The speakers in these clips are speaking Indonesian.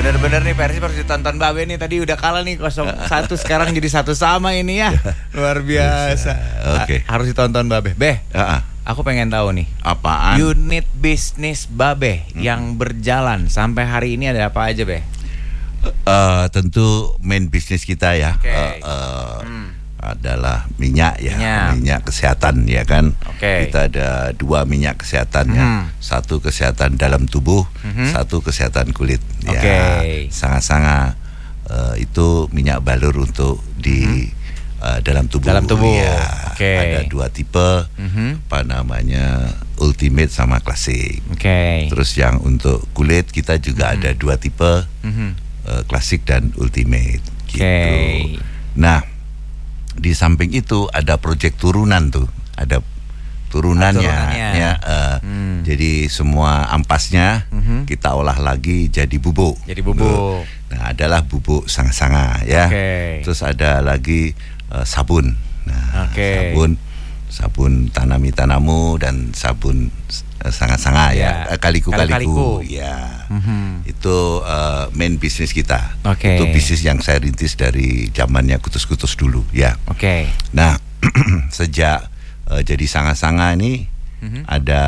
Bener-bener nih Persib harus ditonton Babe nih. Tadi udah kalah nih 0-1, sekarang jadi 1-1 ini ya. Luar biasa. Oke. Harus ditonton Babe. Aku pengen tahu nih. Apaan? Unit bisnis Babe yang berjalan sampai hari ini ada apa aja, Be? Tentu main bisnis kita ya. Adalah minyak ya, minyak kesehatan ya kan. Kita ada 2 minyak kesehatan ya, satu kesehatan dalam tubuh, satu kesehatan kulit. Ya, sangat-sangat itu minyak balur untuk di dalam tubuh. Ya. Ada 2 tipe, apa namanya, ultimate sama klasik. Terus yang untuk kulit kita juga ada 2 tipe, klasik dan ultimate. Gitu. Nah. Di samping itu ada proyek turunan tuh, ada turunannya. Ya, jadi semua ampasnya kita olah lagi jadi bubuk. Nah, adalah bubuk sanga-sanga ya. Terus ada lagi sabun. Nah, sabun tanami tanamu dan sabun sanga-sanga ya, kaliku ya. Itu main bisnis kita. Itu bisnis yang saya rintis dari zamannya kutus-kutus dulu ya. Nah, sejak jadi sanga-sanga ini ada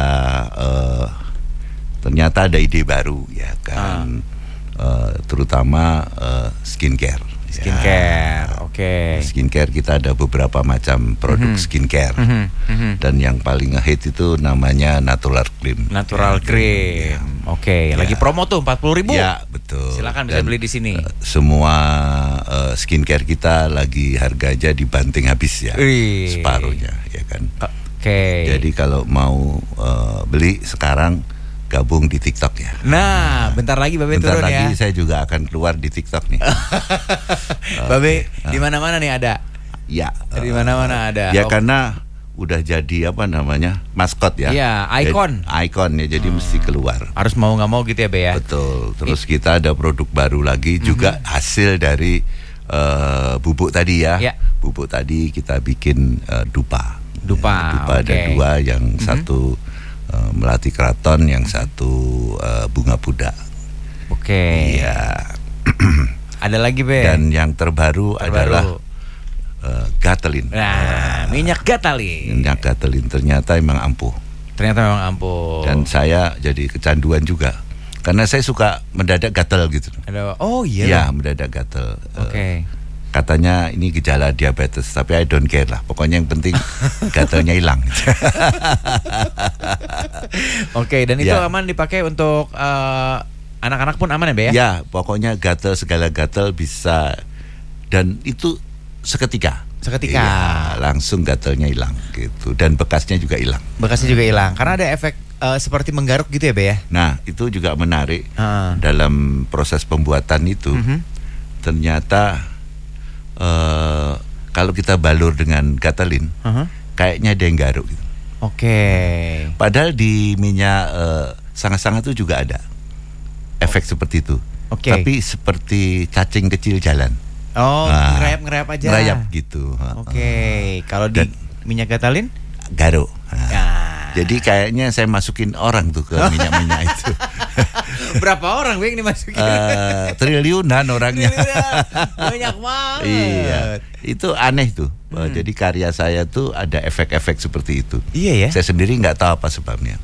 ternyata ada ide baru ya kan, terutama skincare. Skincare kita ada beberapa macam produk skincare. Dan yang paling nge-hit itu namanya Natural Cream. Lagi promo tuh 40.000. Ya, betul. Silakan bisa beli di sini. Semua skincare kita lagi harganya dibanting habis ya. Separuhnya ya kan. Jadi kalau mau beli sekarang gabung di TikTok ya. Nah, bentar lagi Babe turun ya. Bentar lagi saya juga akan keluar di TikTok nih. Babe di mana-mana nih ada. Ya. Di mana-mana ada. Ya karena udah jadi apa namanya, maskot ya. Iya, ikon ya, jadi mesti keluar. Harus mau nggak mau gitu ya, Be ya. Betul. Terus kita ada produk baru lagi juga hasil dari bubuk tadi ya. Bubuk tadi kita bikin dupa. Ada 2, yang satu melati keraton, yang satu bunga puda. Iya. Ada lagi, Be. Dan yang terbaru adalah Gatelin. Minyak Gatelin. Minyak Gatelin ternyata memang ampuh. Dan saya jadi kecanduan juga. Karena saya suka mendadak gatel gitu. Oh iya. Iya, mendadak gatel. Katanya ini gejala diabetes, tapi I don't care lah. Pokoknya yang penting gatelnya hilang. Dan itu aman dipakai untuk anak-anak pun aman ya, Be ya? Ya, pokoknya gatel, segala gatel bisa. Dan itu seketika. Ya, langsung gatelnya hilang gitu. Dan bekasnya juga hilang. Karena ada efek seperti menggaruk gitu ya, Be ya? Nah, itu juga menarik. Dalam proses pembuatan itu ternyata kalau kita balur dengan Gatelin, kayaknya ada yang garuk gitu. Padahal di minyak sanga-sanga itu juga ada efek seperti itu. Tapi seperti cacing kecil jalan. Ngerayap aja. Ngerayap gitu. Kalau di minyak Gatelin garuk. Jadi kayaknya saya masukin orang tuh ke minyak-minyak itu. Berapa orang yang dimasukin? Triliunan orangnya. Banyak banget. Iya, itu aneh tuh. Jadi karya saya tuh ada efek-efek seperti itu. Iya ya. Saya sendiri nggak tahu apa sebabnya.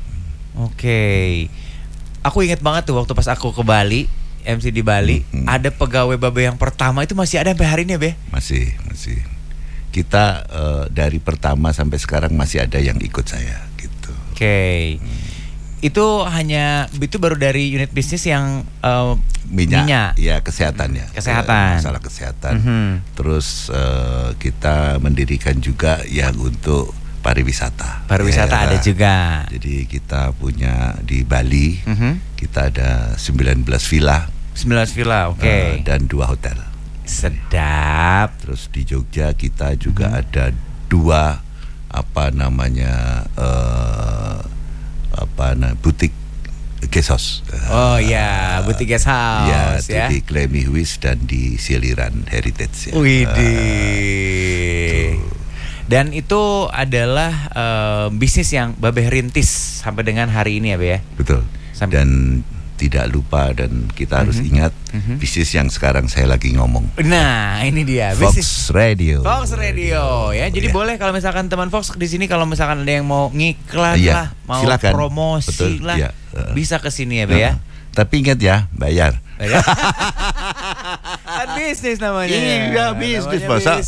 Aku ingat banget tuh waktu pas aku ke Bali, MC di Bali, ada pegawai Babe yang pertama itu masih ada sampai hari ini ya, Be? Masih. Kita dari pertama sampai sekarang masih ada yang ikut saya gitu. Itu baru dari unit bisnis yang minyak. Ya, kesehatan ya. Masalah kesehatan. Terus kita mendirikan juga yang untuk pariwisata. Ada juga. Jadi kita punya di Bali, kita ada 19 villa. 19 villa, dan 2 hotel. Sedap. Terus di Jogja kita juga ada 2 butik guest house. Butik guest house ya. Di Klemihuis dan di Siliran Heritage ya. Dan itu adalah bisnis yang Babe rintis sampai dengan hari ini ya, Be ya. Betul. Dan tidak lupa dan kita harus ingat bisnis yang sekarang saya lagi ngomong. Nah, ini dia Fox Radio. Fox Radio ya. Jadi boleh kalau misalkan teman Fox di sini kalau misalkan ada yang mau ngiklan lah, mau silakan. promosi. Betul, lah, bisa ke sini ya, Be ya. Tapi ingat ya, bayar. Kan bisnis namanya. Iya, bisnis masa.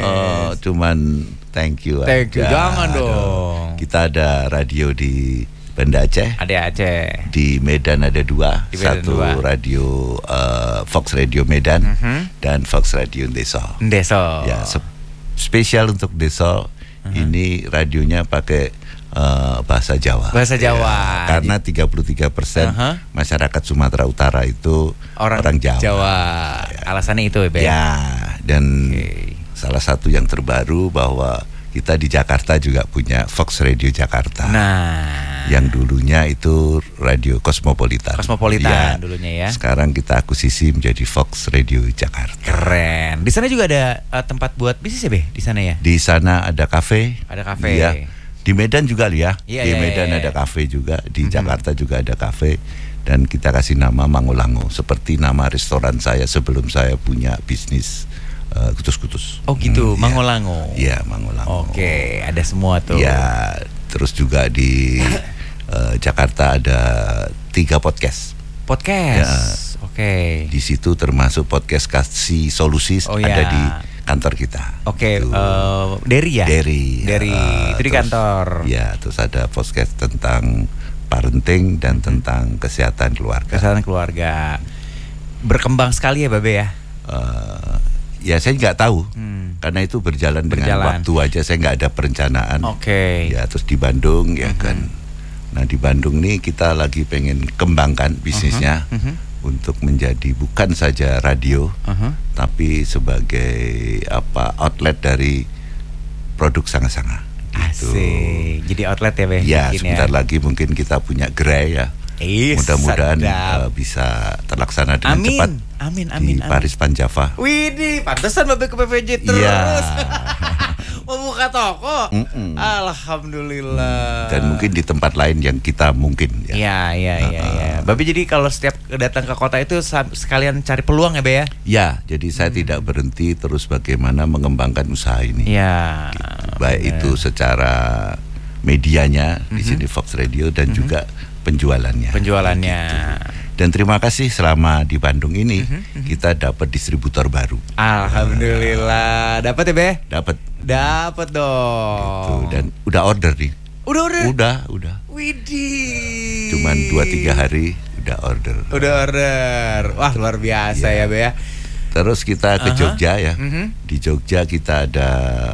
Cuman thank you. Thank you. Jangan dong. Kita ada radio di Banda Aceh. Ada Aceh. Di Medan ada 2. Satu radio Fox Radio Medan dan Fox Radio Deso. Ya, spesial untuk Deso. Ini radionya pakai bahasa Jawa. Bahasa Jawa. Ya, karena 33% masyarakat Sumatera Utara itu orang Jawa. Ya. Alasannya itu ya, Be? Ya, dan salah satu yang terbaru bahwa kita di Jakarta juga punya Fox Radio Jakarta. Nah, yang dulunya itu Radio Cosmopolitan. Cosmopolitan dulunya ya. Sekarang kita akuisisi menjadi Fox Radio Jakarta. Keren. Di sana juga ada tempat buat bisnis ya, Be? Di sana ya? Di sana ada kafe. Ada kafe. Ya. Di Medan juga ya. Di Medan ada kafe juga. Di Jakarta juga ada kafe. Dan kita kasih nama Mangulango. Seperti nama restoran saya sebelum saya punya bisnis kutus-kutus. Oh gitu, Mangulango. Iya, Mangulango. Oke, ada semua tuh. Ya, terus juga di Jakarta ada 3 podcast. Podcast. Ya, Oke. Di situ termasuk podcast Kasih Solusi ada di kantor kita. Oke, Derry ya? Derry. Itu di kantor. Ya, terus ada podcast tentang parenting dan tentang kesehatan keluarga. Kesehatan keluarga. Berkembang sekali ya, Babe ya? Ya saya nggak tahu, karena itu berjalan dengan waktu aja. Saya nggak ada perencanaan. Oke. Ya terus di Bandung ya kan. Nah di Bandung nih kita lagi pengen kembangkan bisnisnya untuk menjadi bukan saja radio, tapi sebagai outlet dari produk sanga-sanga. Gitu. Asik. Jadi outlet ya, Be? Ya sebentar lagi mungkin kita punya gerai ya. Mudah-mudahan bisa terlaksana dengan cepat. Amin. Di Paris Panjava. Widih, pantesan Babe ke PVJ terus. Iya. Mau buka toko. Alhamdulillah. Dan mungkin di tempat lain yang kita mungkin. Iya. Babe jadi kalau setiap datang ke kota itu sekalian cari peluang ya, Be ya? Ya, jadi saya tidak berhenti terus bagaimana mengembangkan usaha ini. Iya. Gitu. Baik itu secara medianya di sini Fox Radio dan juga penjualannya. Gitu. Dan terima kasih selama di Bandung ini kita dapat distributor baru. Alhamdulillah. Dapat ya, Be? Dapat dong. Gitu. Dan udah order nih. Udah. Widih. Cuman 2-3 hari udah order. Wah, luar biasa ya, Be ya. Terus kita ke Jogja ya. Di Jogja kita ada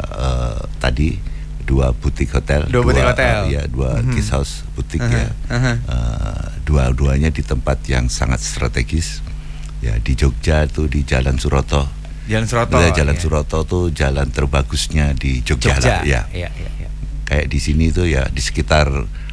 tadi 2 butik hotel. 2 butik hotel. Ya, 2 guest house butik ya. Dua-duanya di tempat yang sangat strategis. Ya, di Jogja tuh di Jalan Suroto. Jalan Suroto tuh jalan terbagusnya di Jogja. Lah, ya. Iya. Kayak di sini tuh ya di sekitar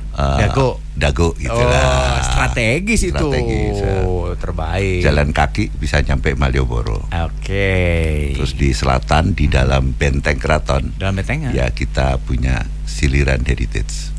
Dago gitulah. Strategis itu. Terbaik. Jalan kaki bisa nyampe Malioboro. Oke. Terus di selatan di dalam benteng keraton. Ya kita punya Siliran Heritage.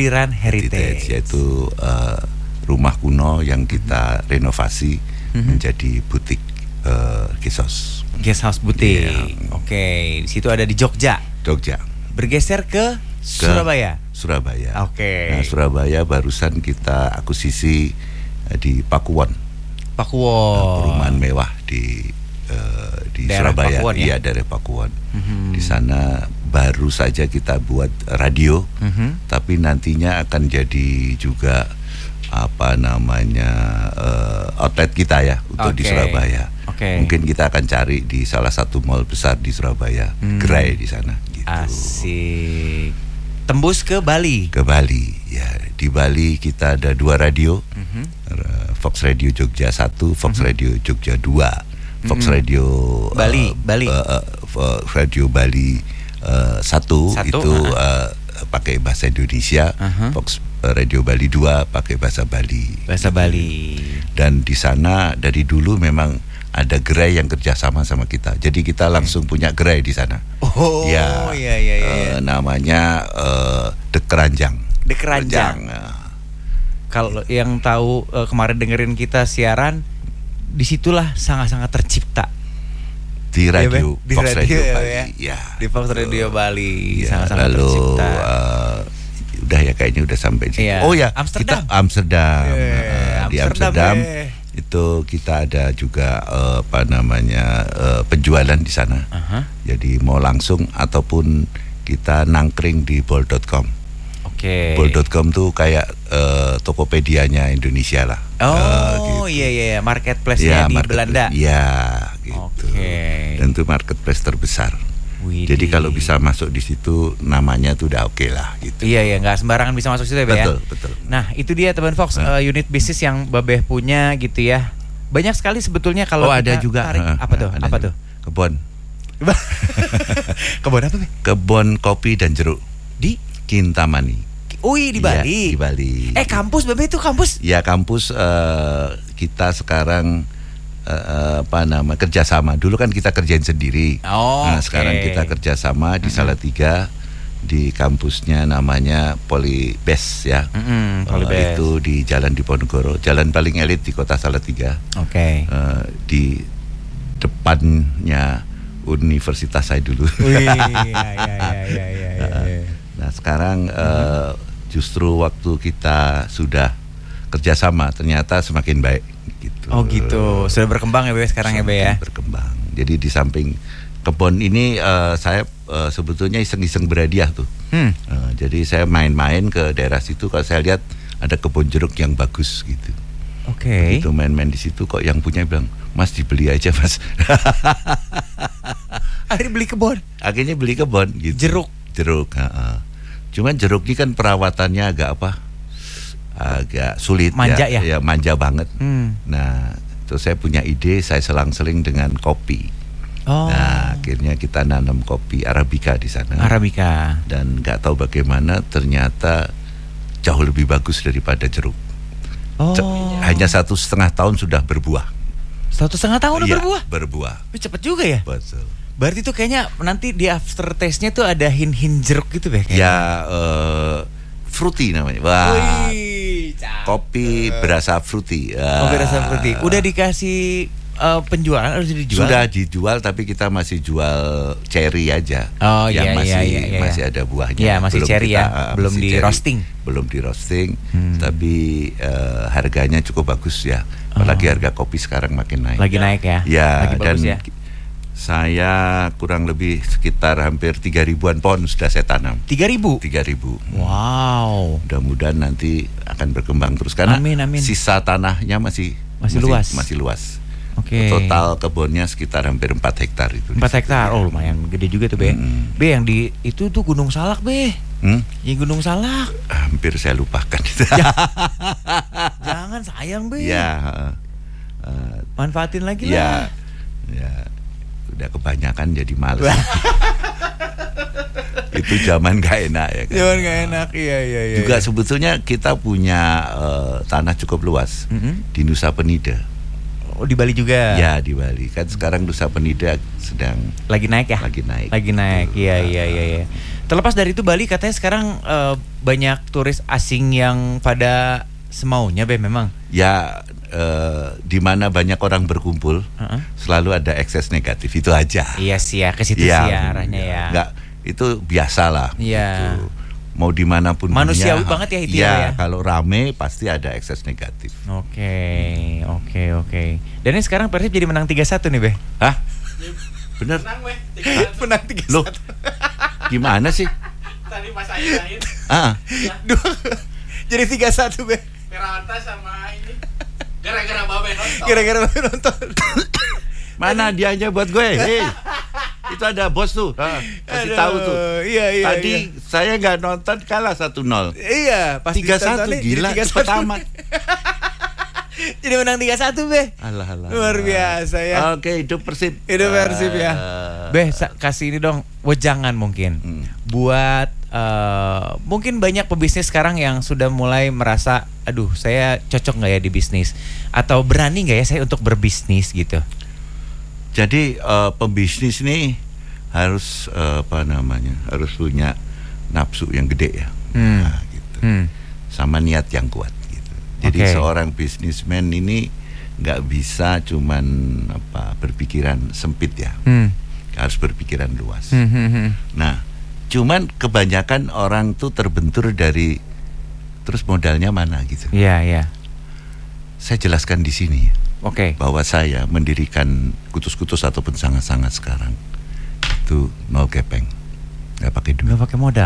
Yaitu rumah kuno yang kita renovasi menjadi butik guest house butik. Oke. Di situ ada di Jogja. Bergeser ke Surabaya. Oke. Nah, Surabaya barusan kita akuisisi di Pakuwon. Perumahan mewah di Surabaya. Pakuwon, ya? Iya, daerah Pakuwon. Di sana baru saja kita buat radio, tapi nantinya akan jadi juga outlet kita ya untuk di Surabaya. Mungkin kita akan cari di salah satu mall besar di Surabaya, gerai di sana. Gitu. Asik. Tembus ke Bali. Ya, di Bali kita ada 2 radio, Fox Radio Jogja 1, Fox Radio Jogja 2, Fox Radio Bali. Radio Bali 1 itu pakai bahasa Indonesia, Fox Radio Bali 2 pakai bahasa Bali. Dan di sana dari dulu memang ada gerai yang kerjasama sama kita. Jadi kita langsung punya gerai di sana. Iya. Namanya The Keranjang. Kalau yang tahu kemarin dengerin kita siaran, disitulah sangat-sangat tercipta. Di radio, di Fox Radio Bali. Ya. Di Fox Radio Bali ya, sangat-sangat lalu, tercipta. Udah ya kayaknya udah sampai sini. Ya. Oh ya, Amsterdam. Di Amsterdam itu kita ada juga penjualan di sana. Jadi mau langsung ataupun kita nangkring di bol.com. Bol.com tuh kayak Tokopedia-nya Indonesia lah. Oh gitu. Iya marketplace-nya di Belanda. Iya gitu. Dan itu marketplace terbesar. Widih. Jadi kalau bisa masuk di situ namanya tuh udah oke lah gitu. Iya nggak sembarangan bisa masuk situ ya, Be. Betul. Nah itu dia teman Fox, unit bisnis yang Babeh punya gitu ya. Banyak sekali sebetulnya kalau ada juga tarik, apa tuh? Kebun. Kebun apa, Be? Kebun kopi dan jeruk di Kintamani. Di Bali. Di Bali. Kampus Babeh itu kampus? Ya kampus kita sekarang kerjasama. Dulu kan kita kerjain sendiri. Sekarang kita kerjasama di Salatiga, di kampusnya namanya Polybase ya. Polybase. Itu di Jalan Diponegoro, jalan paling elit di kota Salatiga. Di depannya universitas saya dulu. Nah sekarang justru waktu kita sudah kerjasama ternyata semakin baik. Gitu. Oh gitu, sudah berkembang ya Be sekarang ya Be ya? Berkembang. Jadi di samping kebun ini saya sebetulnya iseng-iseng berhadiah tuh. Jadi saya main-main ke daerah situ, kalau saya lihat ada kebun jeruk yang bagus gitu. Begitu main-main di situ kok yang punya bilang, Mas dibeli aja Mas. Akhirnya beli kebun gitu. Jeruk. Cuman jeruk ini kan perawatannya agak sulit, manja ya? Manja banget. Nah, terus saya punya ide, saya selang-seling dengan kopi. Nah, akhirnya kita nanam kopi Arabica di sana. Dan nggak tahu bagaimana ternyata jauh lebih bagus daripada jeruk. Hanya 1,5 tahun sudah berbuah. 1,5 tahun udah berbuah. Cepet juga ya? Betul. Berarti tuh kayaknya nanti di after taste-nya tuh ada hint-hint jeruk gitu Be? Ya, fruity namanya. Wah. Kopi berasa fruity. Berasa fruity. Udah dikasih penjualan, harus dijual? Sudah dijual, tapi kita masih jual cherry aja. Masih ada buahnya. Iya, masih cherry belum di roasting. Belum di roasting, tapi harganya cukup bagus ya. Apalagi harga kopi sekarang makin naik. Lagi naik ya. Ya, lagi dan bagus ya. Saya kurang lebih sekitar hampir 3.000-an pohon sudah saya tanam. 3.000? 3.000. Wow. Mudah-mudahan nanti akan berkembang terus karena amin. Sisa tanahnya masih luas. Masih luas. Total kebunnya sekitar hampir 4 hektar itu. 4 hektar. Oh, lumayan gede juga tuh, Be. Be, yang di itu tuh Gunung Salak, Be. Yang Gunung Salak. Hampir saya lupakan itu. Jangan sayang, Be. Ya. Manfaatin lagi lah. Ya. Udah kebanyakan jadi males. Itu zaman gak enak ya kan. Zaman gak enak, iya. Juga sebetulnya kita punya tanah cukup luas di Nusa Penida. Oh, di Bali juga? Ya, di Bali. Kan sekarang Nusa Penida sedang lagi naik ya? Lagi naik. Iya. Terlepas dari itu, Bali katanya sekarang banyak turis asing yang pada semaunya, Be, memang. Ya, di mana banyak orang berkumpul, selalu ada ekses negatif, itu aja. Iya sih ya, ke situ sih arahnya ya. Enggak, itu biasalah. Iya. Gitu. Mau dimanapun manusiawi banget ya itu ya. Kalau rame pasti ada ekses negatif. Oke. Dan ini sekarang Persib jadi menang 3-1 nih, Be. Hah? Bener? Menang 3-1. Loh, gimana sih? Tadi pas saya lain. Jadi 3-1, Be. Peralta sama ini. Gara-gara Babe nonton. Mana dianya buat gue? Hei, itu ada bos tuh. Kasih tahu tuh. Iya. Tadi saya nggak nonton, kalah 1-0. Iya, pas 3-1 gila. Pertama. Jadi menang 3-1, Be. Alah. Luar biasa ya. Oke, hidup Persib. Hidup Persib ya. Be, kasih ini dong wejangan mungkin. Buat mungkin banyak pebisnis sekarang yang sudah mulai merasa, aduh, saya cocok nggak ya di bisnis, atau berani nggak ya saya untuk berbisnis gitu. Jadi pembisnis ini harus harus punya nafsu yang gede ya, gitu. Sama niat yang kuat gitu. Jadi seorang bisnismen ini nggak bisa cuman berpikiran sempit ya, harus berpikiran luas. Nah, cuman kebanyakan orang tuh terbentur dari terus modalnya mana gitu. Iya. Saya jelaskan di sini. Bahwa saya mendirikan Kutus-Kutus ataupun Sanga-Sanga sekarang itu 0 kepeng, nggak pakai duit, nggak pakai modal,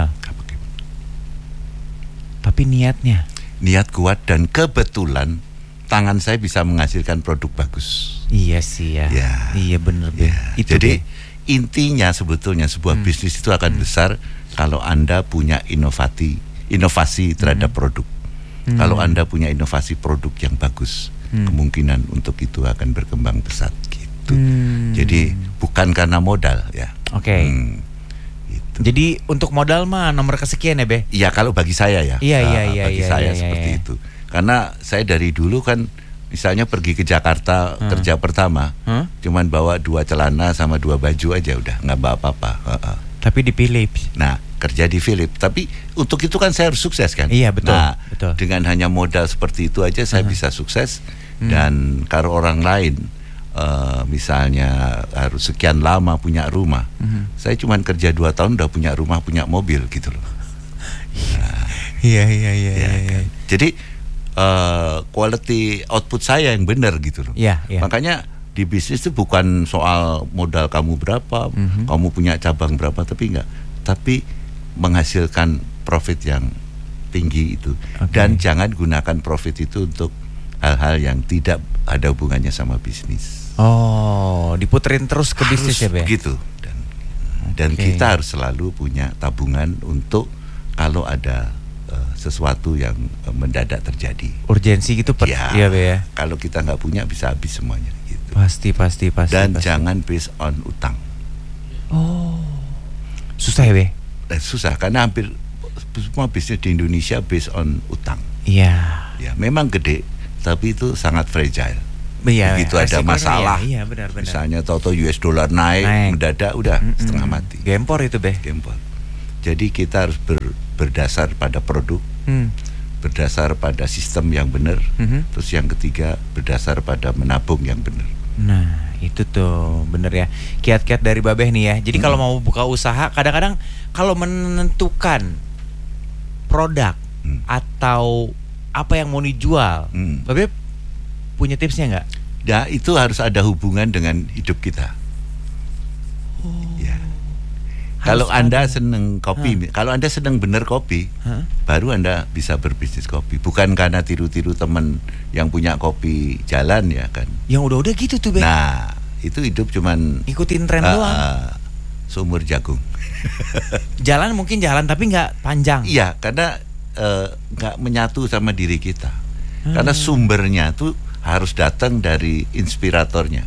tapi niat kuat dan kebetulan tangan saya bisa menghasilkan produk bagus. Iya sih ya. Iya benar. Itu jadi intinya sebetulnya sebuah bisnis itu akan besar kalau Anda punya inovasi terhadap produk. Kalau Anda punya inovasi produk yang bagus, kemungkinan untuk itu akan berkembang pesat gitu. Jadi bukan karena modal ya. Gitu. Jadi untuk modal mah nomor kesekian ya, Be? Iya, kalau bagi saya ya. Bagi saya seperti itu. Karena saya dari dulu kan misalnya pergi ke Jakarta kerja pertama, cuman bawa 2 celana sama 2 baju aja udah, nggak bawa apa-apa. Tapi di Philips. Nah, kerja di Philips. Tapi untuk itu kan saya harus sukses kan. Iya, betul. Nah, betul. Dengan hanya modal seperti itu aja saya bisa sukses. Dan kalau orang lain misalnya harus sekian lama punya rumah, saya cuma kerja 2 tahun udah punya rumah, punya mobil gitu loh. Iya. Kan? Jadi quality output saya yang benar gitu loh. Makanya di bisnis itu bukan soal modal kamu berapa, kamu punya cabang berapa, tapi menghasilkan profit yang tinggi itu. Dan jangan gunakan profit itu untuk hal-hal yang tidak ada hubungannya sama bisnis. Diputerin terus ke bisnis ya, Be? Begitu. Dan kita harus selalu punya tabungan untuk kalau ada sesuatu yang mendadak terjadi. Urgensi gitu, ya, Be ya. Kalau kita nggak punya bisa habis semuanya gitu. Pasti. Dan jangan based on utang. Susah ya, Be? Susah karena hampir semua bisnis di Indonesia based on utang. Iya. Ya, memang gede, tapi itu sangat fragile. Begitu ada masalah, benar. misalnya tahu-tahu US dollar naik mendadak udah setengah mati. Gempor itu, Be. Jadi kita harus berdasar pada produk, berdasar pada sistem yang benar, terus yang ketiga berdasar pada menabung yang benar. Nah, itu tuh bener ya, kiat-kiat dari Babeh nih ya. Jadi kalau mau buka usaha, kadang-kadang kalau menentukan produk atau apa yang mau dijual, Babeh punya tipsnya nggak? Ya, itu harus ada hubungan dengan hidup kita. Ya. Kalau Anda seneng kopi, kalau Anda seneng bener kopi, baru Anda bisa berbisnis kopi. Bukan karena tiru-tiru teman yang punya kopi jalan ya kan. Yang udah gitu tuh, Be. Nah, itu hidup cuman ikutin tren doang. Sumur jagung. Jalan mungkin jalan tapi nggak panjang. Iya, karena nggak menyatu sama diri kita. Karena sumbernya tuh harus datang dari inspiratornya.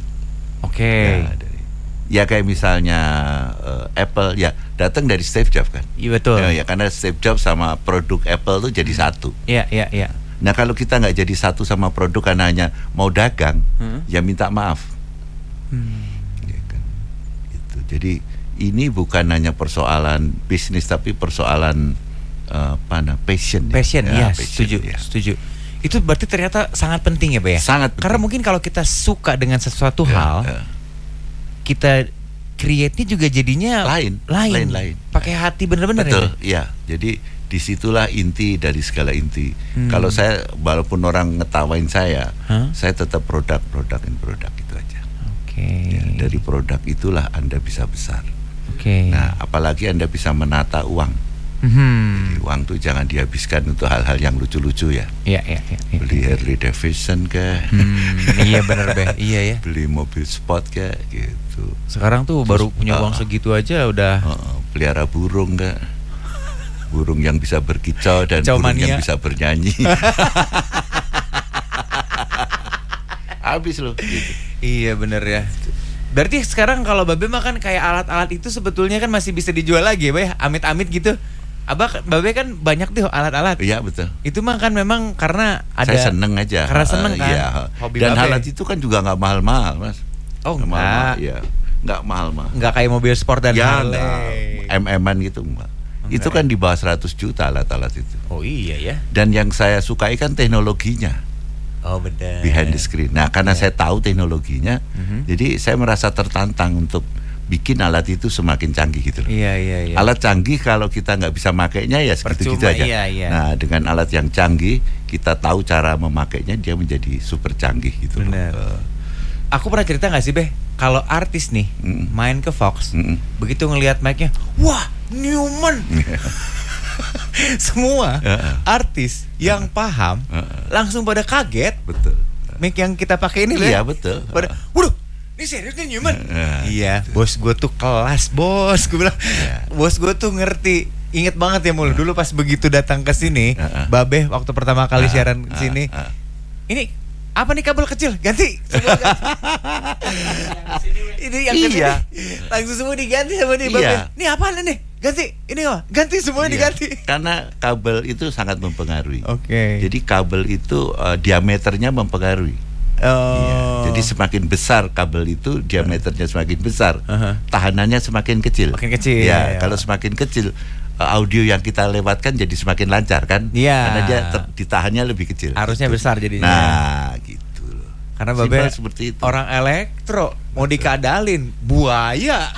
Ya kayak misalnya Apple ya datang dari Steve Jobs kan. Iya betul. Ya karena Steve Jobs sama produk Apple tuh jadi satu. Iya. Nah kalau kita nggak jadi satu sama produk karena hanya mau dagang, ya minta maaf. Ya kan? Gitu. Jadi ini bukan hanya persoalan bisnis tapi persoalan passion. Passion, ya, setuju. Itu berarti ternyata sangat penting ya, Be ya. Sangat penting. Karena mungkin kalau kita suka dengan sesuatu hal, kita create-nya juga jadinya lain. Pakai hati bener-bener. Betul, ya. Jadi disitulah inti dari segala inti. Kalau saya, walaupun orang ngetawain saya tetap produk itu aja. Ya, dari produk itulah Anda bisa besar. Nah, apalagi Anda bisa menata uang. Jadi uang tuh jangan dihabiskan untuk hal-hal yang lucu-lucu ya. Iya. Beli Harley Davidson ke? Iya benar, Be. Iya ya. Beli mobil sport ke? Gitu. Sekarang tuh baru punya uang segitu aja udah. Pelihara burung ke? Burung yang bisa berkicau dan burung yang bisa bernyanyi. Habis loh. Gitu. Iya benar ya. Berarti sekarang kalau Babe makan kayak alat-alat itu sebetulnya kan masih bisa dijual lagi ya, Be? Amit-amit gitu. Babe kan banyak tuh alat-alat. Iya betul. Itu mah kan memang karena ada. Saya seneng aja. Karena seneng kan. Iya. Hobi dan Babe. alat itu kan juga nggak mahal-mahal, Mas. Oh enggak. Iya. Nggak mahal-mahal. Nggak kayak mobil sport dan ya, MM-an gitu enggak. Itu kan di bawah 100 juta alat-alat itu. Oh iya ya. Dan yang saya sukai kan teknologinya. Oh benar. Behind the screen. Nah, karena saya tahu teknologinya, jadi saya merasa tertantang untuk bikin alat itu semakin canggih gitu loh. Iya. Alat canggih kalau kita nggak bisa makainya ya segitu-gitu aja. Iya. Nah, dengan alat yang canggih, kita tahu cara memakainya, dia menjadi super canggih gitu. Benar. Aku pernah cerita nggak sih, Beh? Kalau artis nih main ke Fox, begitu ngelihat mic-nya, wah, Newman. Semua artis yang paham langsung pada kaget. Betul. Mic yang kita pakai ini, Iya, betul. Pada, waduh, ini serius nih Newman. Iya, bos gue tuh kelas, bos. Gue bilang, bos gue tuh ngerti. Ingat banget ya Mul, dulu pas begitu datang ke sini, Babe waktu pertama kali siaran ke sini. Ini apa nih kabel kecil? Ganti. Semua ganti. Ini yang kesini. Langsung semua diganti sama dia, Babe. Ini apaan ini? Ganti. Ini apa? Ganti semuanya diganti. Karena kabel itu sangat mempengaruhi. Oke. Jadi kabel itu diameternya mempengaruhi. Jadi semakin besar kabel itu, diameternya semakin besar, tahanannya semakin kecil. Makin kecil. Kalau semakin kecil, audio yang kita lewatkan jadi semakin lancar kan? Karena dia ditahannya lebih kecil. Harusnya gitu. Besar jadinya. Nah, gitu loh. Karena Babe seperti itu. Orang elektro mau dikadalin buaya.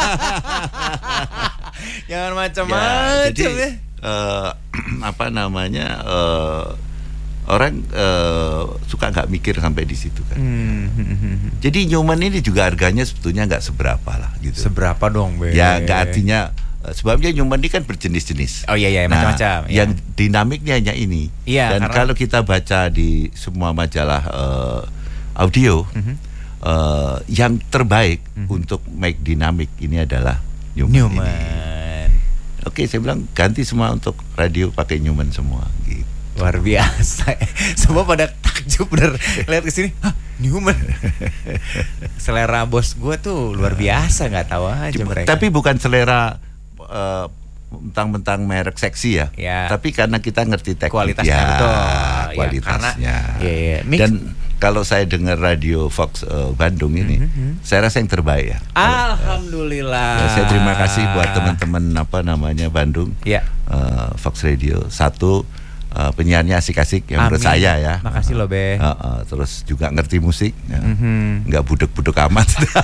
Jangan macam-macam ya. Apa namanya? Orang suka nggak mikir sampai di situ kan. Jadi Newman ini juga harganya sebetulnya nggak seberapa lah gitu. Seberapa dong, Be? Ya nggak artinya sebabnya Newman ini kan berjenis-jenis. Oh iya macam-macam. Yang dinamiknya hanya ini. Dan karena kalau kita baca di semua majalah audio, yang terbaik untuk mic dinamik ini adalah Newman. Oke, saya bilang ganti semua untuk radio pakai Newman semua. Gitu. Luar biasa. Semua pada takjub bener lihat ke sini. Hah, Newman. Selera bos gue tuh luar biasa, nggak tahu aja mereka. Tapi bukan selera mentang-mentang merek seksi ya. Tapi karena kita ngerti teknik kualitasnya, betul. Kualitasnya. Karena, dan kalau saya dengar radio Fox Bandung ini, saya rasa yang terbaik ya. Alhamdulillah. Saya terima kasih buat teman-teman Bandung. Fox Radio. Satu, penyiarnya asik-asik yang menurut saya ya. Makasih loh, Be. Terus juga ngerti musik, nggak budek-budek amat.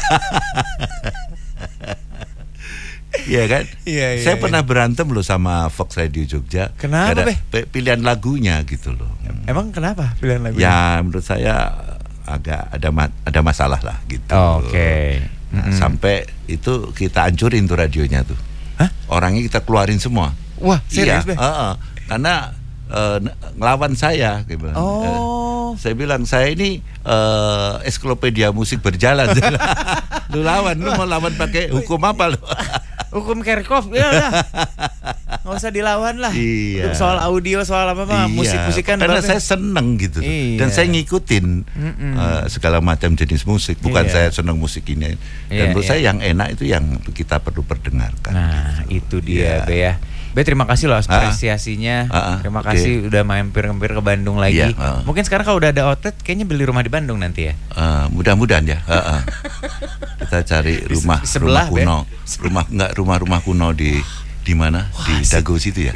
Iya kan? Saya pernah berantem loh sama Fox Radio Jogja. Kenapa, Be? Pilihan lagunya gitu loh. Emang kenapa pilihan lagunya? Ya menurut saya agak ada masalah lah gitu. Oke. Nah, sampai itu kita hancurin tuh radionya tuh. Hah? Orangnya kita keluarin semua. Wah, serius, Be? Karena ngelawan saya gitu. Saya bilang saya ini ensiklopedia musik berjalan. Lu lawan, lu mau lawan pakai hukum apa lu? Hukum Kerkhoff, ya udah. Nggak usah dilawan lah. Soal audio, soal apa-apa, musik-musikan. Karena saya seneng gitu. Dan saya ngikutin segala macam jenis musik. Bukan saya seneng musik ini. Dan menurut saya yang enak itu yang kita perlu perdengarkan. Nah, gitu. Itu dia, Be ya. Be, terima kasih loh apresiasinya. Terima kasih udah mampir ke Bandung lagi. Mungkin sekarang kalau udah ada outlet, kayaknya beli rumah di Bandung nanti ya. Mudah-mudahan ya. Kita cari rumah sebelah, kuno. Rumah kuno di mana? Di Dago situ ya.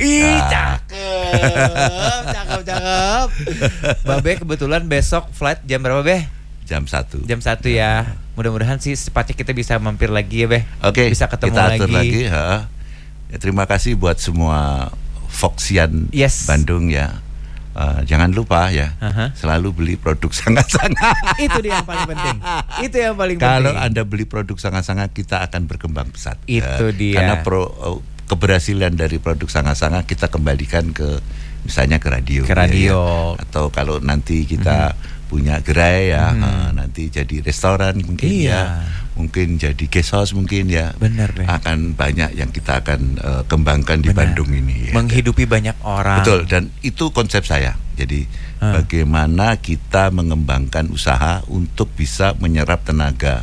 Cakep. Babe kebetulan besok flight jam berapa, Be? Jam 1. Jam 1 ya. Mudah-mudahan sih secepatnya kita bisa mampir lagi ya, Be. Oke. Bisa ketemu kita atur lagi. Ya, terima kasih buat semua Foxian Bandung ya. Jangan lupa ya, selalu beli produk Sanga-Sanga. Itu dia yang paling penting. Kalau Anda beli produk Sanga-Sanga, kita akan berkembang pesat. Itu dia. Karena keberhasilan dari produk Sanga-Sanga kita kembalikan ke misalnya ke radio. Ya. Atau kalau nanti kita punya gerai ya, nanti jadi restoran mungkin ya. Mungkin jadi guest house mungkin ya. Benar, Be. Akan banyak yang kita akan kembangkan di Bandung ini ya. Menghidupi banyak orang. Betul, dan itu konsep saya. Jadi bagaimana kita mengembangkan usaha untuk bisa menyerap tenaga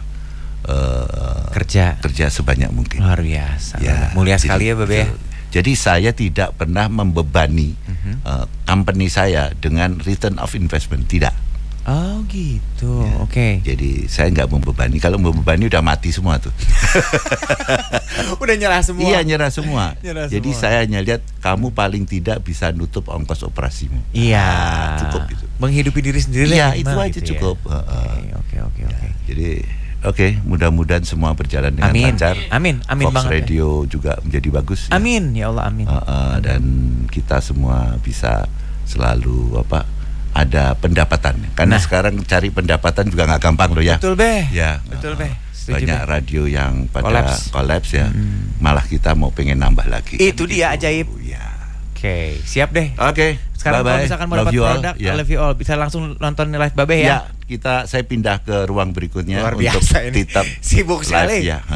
kerja sebanyak mungkin. Luar biasa. Ya, mulia sekali ya, Babe. Jadi saya tidak pernah membebani company saya dengan return of investment, tidak. Oh gitu, ya. Oke. Jadi saya nggak membebani. Kalau membebani udah mati semua tuh. Udah nyerah semua. Iya nyerah semua. Jadi semua. saya hanya lihat kamu paling tidak bisa nutup ongkos operasimu. Iya. Cukup itu. Menghidupi diri sendiri. Iya itu aja gitu cukup. Oke. Jadi mudah-mudahan semua berjalan dengan lancar. Amin Fox banget. Radio juga menjadi bagus. Amin ya Allah amin. Dan kita semua bisa selalu ada pendapatan karena sekarang cari pendapatan juga nggak gampang loh ya. Betul Beh. Ya. Betul Beh. Banyak radio yang pada kolaps ya. Malah kita mau pengen nambah lagi. Itu dia ajaib. Ya. Oke, siap deh. Oke. Sekarang kalau misalkan mau dapat produk, I love you all, bisa langsung nonton live Babe ya. Saya pindah ke ruang berikutnya. Luar biasa untuk tetap sibuk sekali ya.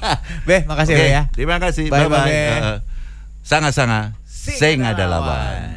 Beh, makasih ya. Terima kasih. Bye. Sanga-sanga. Sing ada lawan.